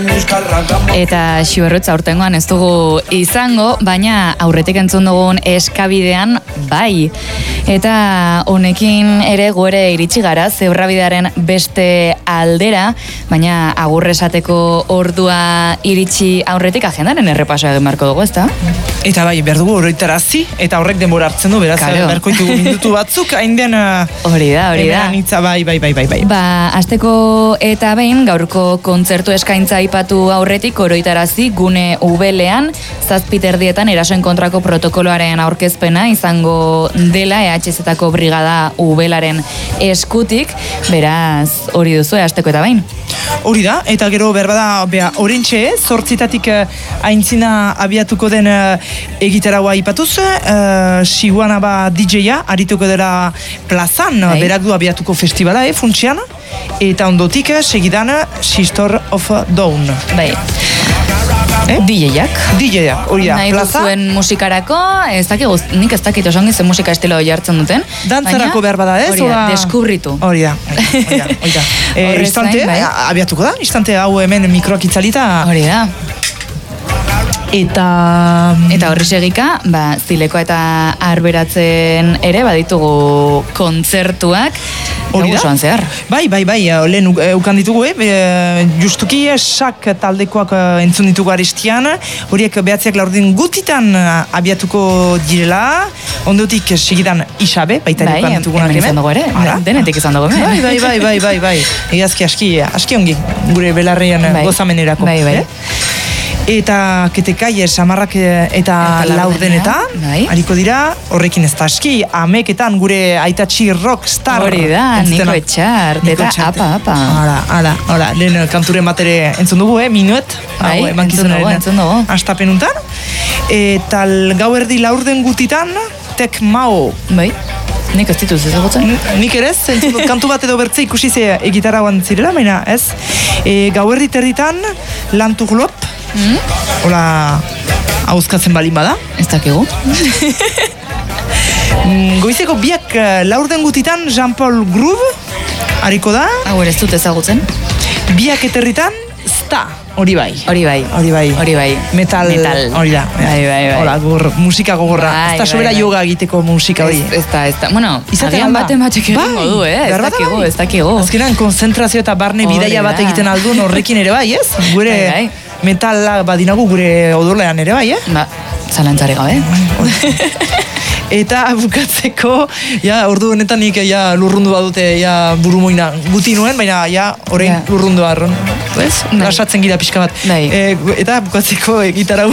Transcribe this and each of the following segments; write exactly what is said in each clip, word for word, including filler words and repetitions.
Eta Xiberrutz aurtengoan ez dugu izango, baina aurretik entzun dugun eskabidean bai. Eta honekin ere gore iritsi gara Zebrabidearen beste aldera, baina agur esateko ordua iritsi aurretik agendaren errepasoa egin beharko dugu, ezta? Eta bai, behar dugu oroitarazi, eta horrek denbora hartzen du, beraz, beharko ditugu minutu batzuk, haindean... Hori da, hori da. Itza, bai, bai, bai, bai, bai. Ba, asteko eta behin, gaurko kontzertu eskaintza aipatu aurretik, oroitarazi gune ubelean, zazpiterdietan erasoen kontrako protokoloaren aurkezpena izango dela E H Z-tako brigada ubelaren eskutik, beraz, hori duzu, asteko eta behin. Hori da, eta gero berbada, bea, orentxe, zortzitatik uh, aintzina abiatuko den uh, egitaraua ipatuz, uh, Siguana ba D J-a, arituko dela plazan, hey. Berak du abiatuko festivala, eh, funtsian, eta ondotik, segidan, Sistor of Dawn. Bai. Eh? D J-ak. D J-ak, hori da. Nahi duzuen musikarako, ez dakit, nik ez dakit osongi ze musika estilo jartzen duten. Dantzarako behar bada, ez? Hori da, deskubritu. Hori da, hori da, hori da. E, instante, bai. Abiatuko da, instante hau hemen mikroak itzalita. Hori da. Eta... Eta horri segika, ba, Zilekoa eta Arberatzen ere baditugu kontzertuak. Hori da? Zehar. Bai, bai, bai, lehen ukan ditugu, eh? Justuki, sak taldekoak entzun ditugu aristian, horiek behatziak laurdin gutitan abiatuko direla, ondotik segidan Isabe, baita bai, ukan ditugu hemen izan dugu ere, denetik izan dugu hemen. Bai, bai, bai, bai, bai, bai, egazki aski, aski ongi, gure belarrean bai. Gozamenerako. Bai, bai. Eh? Eta ketekai samarrak eta laurdenetan, bai. Ariko dira, horrekin ez da aski, ameketan gure aitatxi rockstar. Hori da, Niko Etxart, eta apa, apa. Hala, hala, hala, lehen kanturen batere entzun dugu, eh, minuet. Bai, hau, entzun dugu, entzun dugu. Astapenuntan. Eta gauerdi laurden gutitan, Tek Mao. Bai. Nik ez dituz ezagutzen? Nik ere ez, kantu bat edo bertze ikusi ze gitarauan zirela, baina ez. E, gauerdi territan, Lantuglop, mm? Hola, hauzkatzen balin bada. Ez dakigu. Goizeko biak laurden gutitan, Jean-Paul Groove, hariko da. Hau ere ez dut ezagutzen. Biak eterritan, Sta. Hori bai. Hori bai. Hori bai. Hori bai. Metal. Metal. Hori da. Bai, bai, bai. Hola, gor, musika gogorra. Bai, ez da sobera bai, bai. yoga egiteko musika hori. Ez da, ez da. Bueno, agian bat ematek egingo du, eh? Ez dakigu, ez dakigu. Azkenan, konzentrazio eta barne bidaia bat egiten aldun horrekin ere bai, ez? Gure bai, bai. Metala badinagu gure odolean ere bai, eh? Ba, zalantzare gabe. Eta bukatzeko, ja, ordu honetan nik ja, lurrundu badute ja, burumoina guti nuen, baina ja, orain ja. Lurrundu arron. Ez? Lasatzen gira pixka bat. E, eta bukatzeko e, gitarau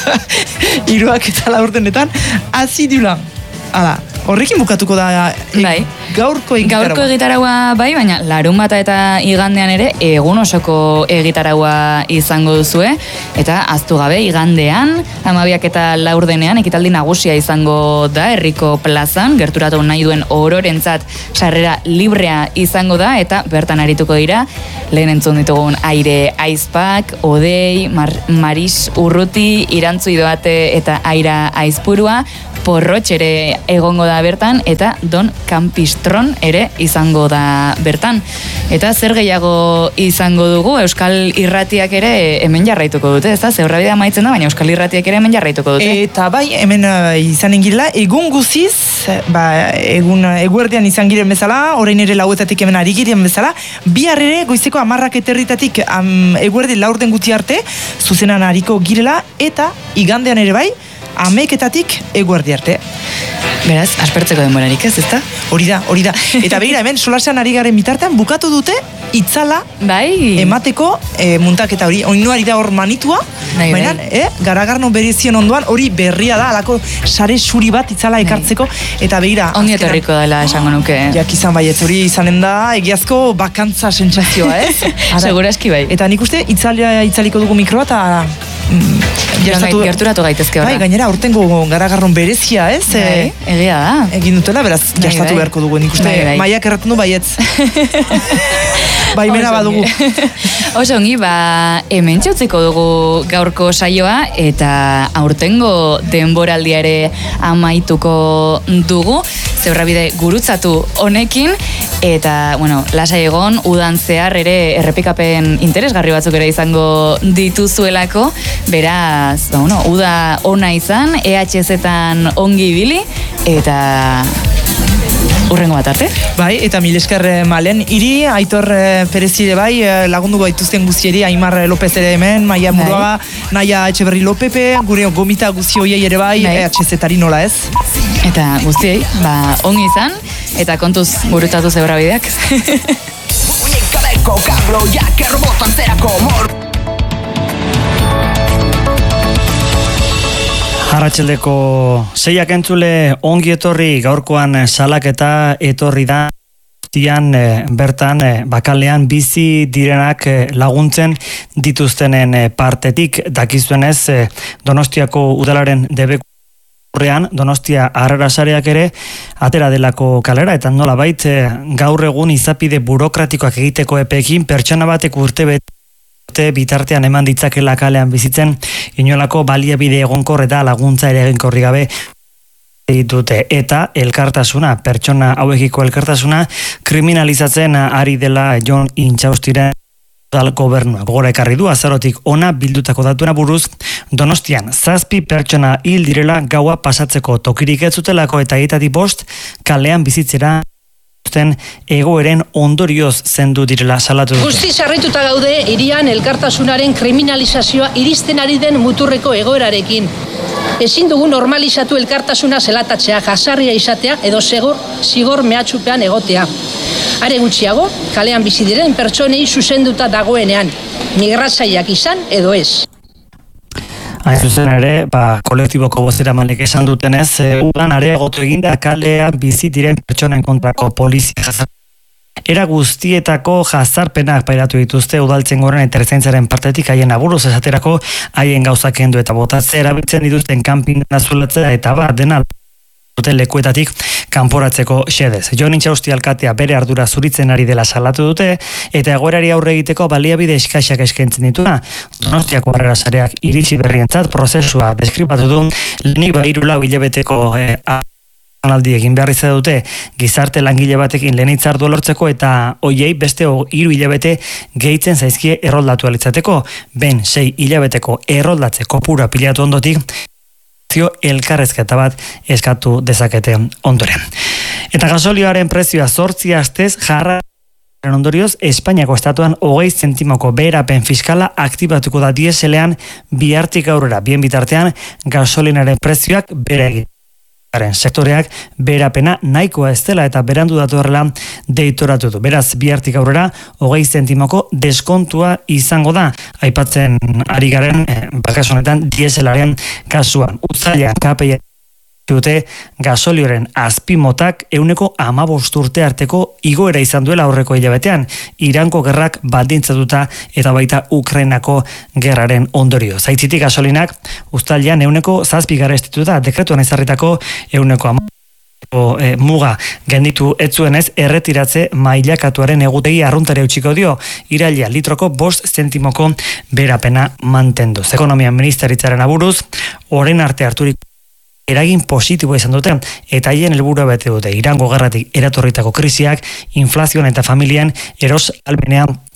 hiruak eta laurdenetan, azidula. Hala, horrekin bukatuko da e, bai. gaurko egitaraua. Gaurko egitaraua bai, baina larun bata eta igandean ere egun osoko egitaraua izango duzue. Eta aztu gabe igandean, hamabiak eta laurdenean ekitaldi nagusia izango da herriko plazan, gerturatu nahi duen ororentzat sarrera librea izango da, eta bertan arituko dira, lehen entzun ditugun Aire Aizpak, Odei, Mar Maris Urruti, Irantzu Idoate eta Aira Aizpurua, Porrotx ere egongo da bertan, eta Don Campistron ere izango da bertan. Eta zer gehiago izango dugu, Euskal Irratiak ere hemen jarraituko dute, ez da? Zebrabidea maitzen da, baina Euskal Irratiak ere hemen jarraituko dute. Eta bai, hemen uh, izan engirela, egun guziz, ba, egun eguerdean izan giren bezala, orain ere lauetatik hemen ari giren bezala, bihar ere goizeko amarrak eterritatik um, eguerdi laurden guti arte, zuzenan ariko girela, eta igandean ere bai, ameketatik eguerdi arte. Beraz, aspertzeko denborarik ez, ezta? Hori da, hori da. Eta begira, hemen solasean ari garen bitartean bukatu dute itzala bai. Emateko e, muntaketa hori. Oinu ari da hor manitua, bai, baina bai. E, garagarno berezien ondoan hori berria da, alako sare suri bat itzala ekartzeko, eta begira... Ongi etorriko dela esango nuke. Jak izan baiet, hori izanen da, egiazko bakantza sentsazioa, ez? Segura eski bai. Eta nik uste, itzalia itzaliko dugu mikroa, eta... Mm, gertatu, gerturatu gaitezke horra. Bai, gainera, urtengo garagarron berezia, ez? Bai, egia da. Egin dutela, beraz, bai, jastatu bai. Beharko dugu. Nik uste, bai, bai. Maiak erraten du baietz. Baimena badugu. Oso ongi, ba, hemen txautziko dugu gaurko saioa, eta aurtengo denboraldia ere amaituko dugu. Zebrabide gurutzatu honekin, eta, bueno, lasai egon, udan zehar ere errepikapen interesgarri batzuk ere izango dituzuelako, beraz, bueno, uda ona izan, E H Z-etan ongi ibili, eta urrengo bat arte. Bai, eta mil esker Malen. Iri, Aitor Perezide bai, lagundu baituzten guztieri, Aimar López ere hemen, Maia Muruaga, Naia Etxeberri Lopepe, gure gomita guzti hoiei ere bai, E H Z-ari nola ez? Eta guztiei, ba, ongi izan, eta kontuz gurutatu zebrabideak. Arratxaldeko seiak entzule ongi etorri gaurkoan salaketa etorri da zian bertan bakalean bizi direnak laguntzen dituztenen partetik dakizuenez Donostiako udalaren debekurrean Donostia Harrera Sareak ere atera delako kalera eta nola bait gaur egun izapide burokratikoak egiteko epekin pertsona batek urte bete bitartean eman ditzakela kalean bizitzen inolako baliabide egonkor eta laguntza ere eginkorri gabe ditute eta elkartasuna, pertsona hauekiko elkartasuna kriminalizatzen ari dela Jon Intxaustiren udal gobernua. Gogora ekarri du azarotik ona bildutako datuna buruz Donostian zazpi pertsona hil direla gaua pasatzeko tokirik ez zutelako eta hietatik bost kalean bizitzera egoeren ondorioz zendu direla salatu dute. Guztiz harrituta gaude hirian elkartasunaren kriminalizazioa iristen ari den muturreko egoerarekin. Ezin dugu normalizatu elkartasuna zelatatzea, jasarria izatea edo zigor, zigor mehatxupean egotea. Are gutxiago, kalean bizi diren pertsonei zuzenduta dagoenean, migratzaileak izan edo ez. Hain zuzen ere, ba, kolektiboko bozeramailek esan dutenez, e, udan areagotu eginda kalea bizi diren pertsonen kontrako polizia jazarpena. Era guztietako jazarpenak pairatu dituzte udaltzen goren eta ertzaintzaren partetik haien aburuz esaterako haien gauzak kendu eta botatze erabiltzen dituzten kanpingena zulatzea eta ba, dena duten lekuetatik kanporatzeko xedez. Jon Intxausti alkatea bere ardura zuritzen ari dela salatu dute eta egoerari aurre egiteko baliabide eskaxak eskaintzen dituna. Donostiako Harrera Sareak iritsi berrientzat prozesua deskribatu du lehenik ba hiru lau hilabeteko eh, analdi egin behar izan dute gizarte langile batekin lehen hitzardu lortzeko eta hoiei beste hiru hilabete gehitzen zaizkie erroldatu alitzateko. Ben sei hilabeteko erroldatze kopura pilatu ondotik elkarrezketa bat eskatu dezakete ondoren. Eta gasolioaren prezioa zortzi astez jarra ondorioz Espainiako estatuan hogei zentimoko beherapen fiskala aktibatuko da dieselean bihartik aurrera. Bien bitartean gasolinaren prezioak bere egin. Sektoreak berapena nahikoa ez dela eta berandu datorrela deitoratu du. Beraz, bihartik aurrera hogei zentimoko deskontua izango da. Aipatzen ari garen eh, bakasonetan dieselaren kasuan. Utzailean kapeia dute gasolioren azpimotak ehuneko hamabost urte arteko igoera izan duela aurreko hilabetean. Iranko gerrak baldintzatuta eta baita Ukrainako gerraren ondorio. Zaitzitik gasolinak uztailean ehuneko zazpi garestitu da dekretuan ezarritako ehuneko hamabost e, muga genditu etzuenez erretiratze mailakatuaren egutegi arruntare utziko dio iraila litroko bost zentimoko berapena mantenduz. Ekonomia ministeritzaren aburuz, orain arte harturik eragin positibo izan dute eta haien helburua bete dute. Irango gerratik eratorritako krisiak, inflazioan eta familian eros almenean